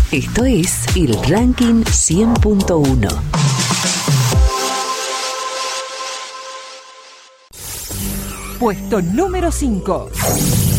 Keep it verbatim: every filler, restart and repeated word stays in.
Esto es el Ranking cien punto uno. Puesto número cinco.